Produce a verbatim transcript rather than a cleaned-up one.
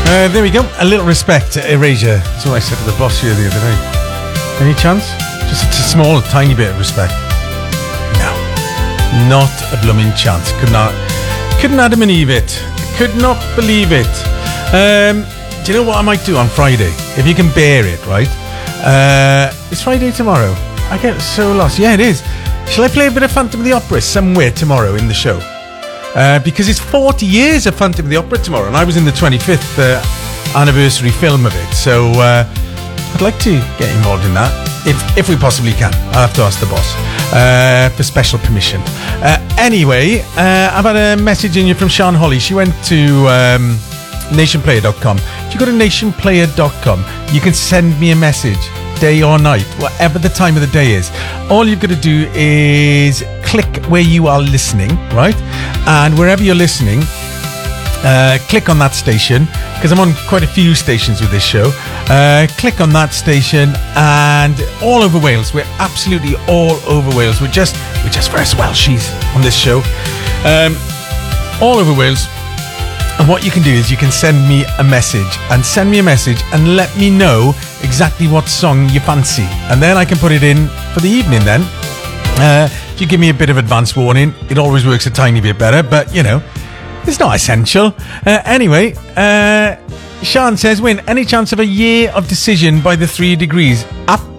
Uh, there we go. A little respect to Erasure. That's what I said to the boss here the other day. Any chance? Just a small, tiny bit of respect. No. Not a blooming chance. Could not, couldn't Adam believe it. Could not believe it. Um, do you know what I might do on Friday? If you can bear it, right? Uh, it's Friday tomorrow. I get so lost. Yeah, it is. Shall I play a bit of Phantom of the Opera somewhere tomorrow in the show? Uh, because it's forty years of Phantom of the Opera tomorrow, and I was in the twenty-fifth uh, anniversary film of it, so uh, I'd like to get involved in that, if if we possibly can. I'll have to ask the boss uh, for special permission. Uh, anyway, uh, I've had a message in you from Sean Holly. She went to um, nation player dot com. If you go to nation player dot com, you can send me a message, day or night, whatever the time of the day is. All you've got to do is click where you are listening, right? And wherever you're listening, uh, click on that station, because I'm on quite a few stations with this show. Uh, click on that station, and all over Wales. We're absolutely all over Wales. We're just we're just first Welshies on this show. Um, all over Wales. And what you can do is you can send me a message and send me a message and let me know exactly what song you fancy. And then I can put it in for the evening then. Uh, if you give me a bit of advance warning, it always works a tiny bit better. But, you know, it's not essential. Uh, anyway, uh, Sean says, Win, any chance of a year of decision by the three degrees? Up